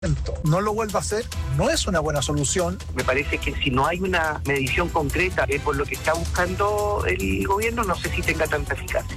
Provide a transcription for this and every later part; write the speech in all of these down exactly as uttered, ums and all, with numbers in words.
no lo vuelva a hacer, no es una buena solución. Me parece que si no hay una medición concreta eh, por lo que está buscando el gobierno, no sé si tenga tanta eficacia.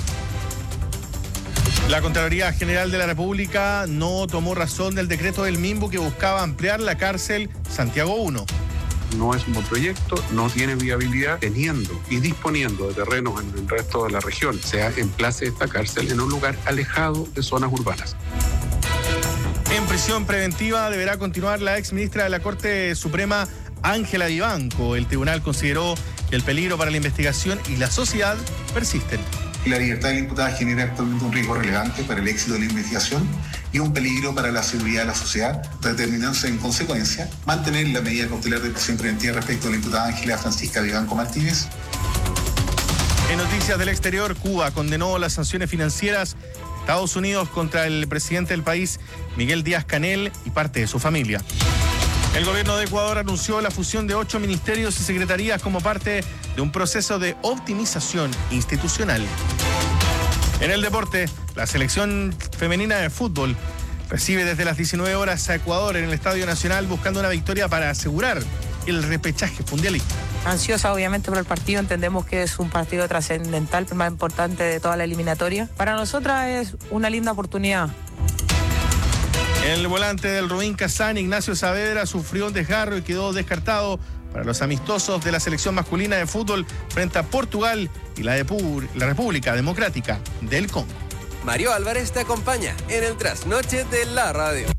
La Contraloría General de la República no tomó razón del decreto del MIMBU que buscaba ampliar la cárcel Santiago uno. No es un buen proyecto, no tiene viabilidad, teniendo y disponiendo de terrenos en el resto de la región. Se emplace esta cárcel en un lugar alejado de zonas urbanas. En prisión preventiva deberá continuar la ex ministra de la Corte Suprema, Ángela Vivanco. El tribunal consideró que el peligro para la investigación y la sociedad persisten. La libertad de la imputada genera actualmente un riesgo relevante para el éxito de la investigación y un peligro para la seguridad de la sociedad, determinándose en consecuencia mantener la medida cautelar de prisión preventiva respecto a la imputada Ángela Francisca Vivanco Martínez. En noticias del exterior, Cuba condenó las sanciones financieras de Estados Unidos contra el presidente del país, Miguel Díaz-Canel, y parte de su familia. El gobierno de Ecuador anunció la fusión de ocho ministerios y secretarías como parte de un proceso de optimización institucional. En el deporte, la selección femenina de fútbol recibe desde las diecinueve horas a Ecuador en el Estadio Nacional buscando una victoria para asegurar el repechaje mundialista. Ansiosa obviamente por el partido, entendemos que es un partido trascendental, el más importante de toda la eliminatoria. Para nosotras es una linda oportunidad. El volante del Rubín Kazán, Ignacio Saavedra, sufrió un desgarro y quedó descartado para los amistosos de la selección masculina de fútbol frente a Portugal y la, de Pur, la República Democrática del Congo. Mario Álvarez te acompaña en el trasnoche de la radio.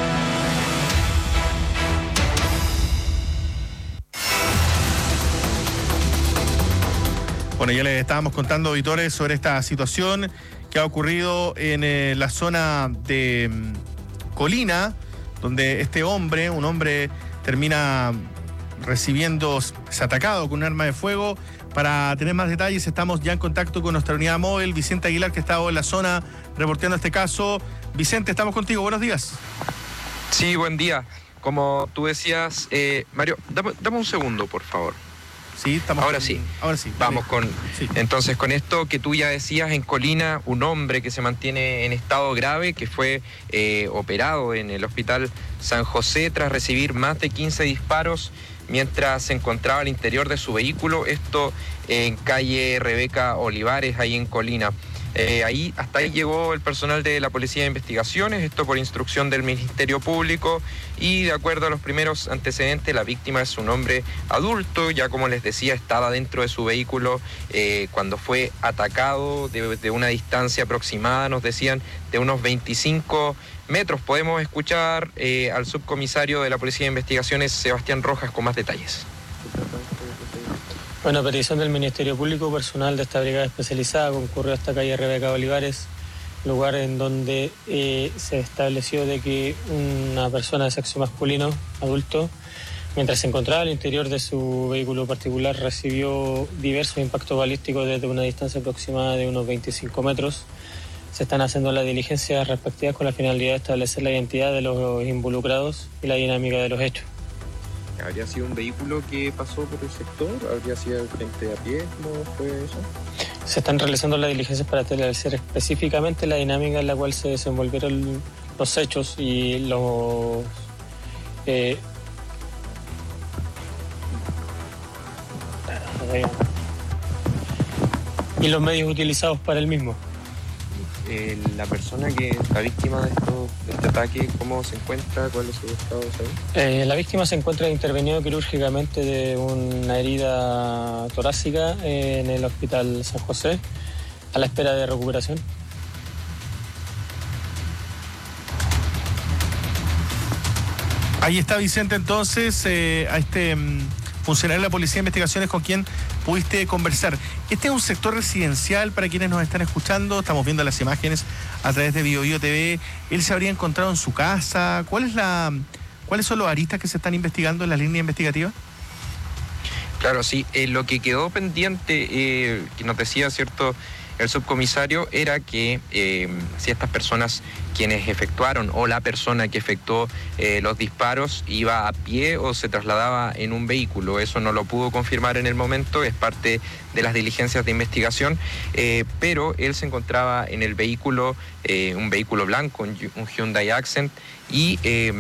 Bueno, ya les estábamos contando, auditores, sobre esta situación que ha ocurrido en eh, la zona de um, Colina, donde este hombre, un hombre, termina recibiendo, es atacado con un arma de fuego. Para tener más detalles, estamos ya en contacto con nuestra unidad móvil, Vicente Aguilar, que está en la zona reporteando este caso. Vicente, estamos contigo, buenos días. Sí, buen día. Como tú decías, eh, Mario, dame, dame un segundo, por favor. Sí, estamos ahora con, sí. Ahora sí. Vamos con. Sí. Entonces, con esto que tú ya decías, en Colina, un hombre que se mantiene en estado grave, que fue eh, operado en el Hospital San José tras recibir más de quince disparos mientras se encontraba al interior de su vehículo, esto en calle Rebeca Olivares, ahí en Colina. Eh, ahí, hasta ahí llegó el personal de la Policía de Investigaciones, esto por instrucción del Ministerio Público, y de acuerdo a los primeros antecedentes, la víctima es un hombre adulto, ya como les decía, estaba dentro de su vehículo eh, cuando fue atacado de, de una distancia aproximada, nos decían, de unos veinticinco metros. Podemos escuchar eh, al subcomisario de la Policía de Investigaciones, Sebastián Rojas, con más detalles. Bueno, a petición del Ministerio Público, personal de esta brigada especializada concurrió a esta calle Rebeca Olivares, lugar en donde eh, se estableció de que una persona de sexo masculino, adulto, mientras se encontraba al interior de su vehículo particular, recibió diversos impactos balísticos desde una distancia aproximada de unos veinticinco metros. Se están haciendo las diligencias respectivas con la finalidad de establecer la identidad de los involucrados y la dinámica de los hechos. ¿Habría sido un vehículo que pasó por el sector? ¿Habría sido gente a pie? ¿Cómo fue eso? Se están realizando las diligencias para establecer específicamente la dinámica en la cual se desenvolvieron los hechos y los... Eh, y los medios utilizados para el mismo. Eh, la persona que la víctima de, esto, de este ataque, ¿cómo se encuentra? ¿Cuál es su estado de salud? Eh, la víctima se encuentra intervenido quirúrgicamente de una herida torácica en el Hospital San José, a la espera de recuperación. Ahí está, Vicente, entonces, eh, a este um, funcionario de la Policía de Investigaciones con quien pudiste conversar. Este es un sector residencial para quienes nos están escuchando. Estamos viendo las imágenes a través de Bio Bio T V. ¿Él se habría encontrado en su casa? ¿Cuál es la, ¿Cuáles son los aristas que se están investigando en la línea investigativa? Claro, sí. Eh, lo que quedó pendiente, eh, que nos decía, ¿cierto?, el subcomisario era que eh, si estas personas quienes efectuaron o la persona que efectuó eh, los disparos iba a pie o se trasladaba en un vehículo. Eso no lo pudo confirmar en el momento, es parte de las diligencias de investigación, eh, pero él se encontraba en el vehículo, eh, un vehículo blanco, un, un Hyundai Accent, y eh,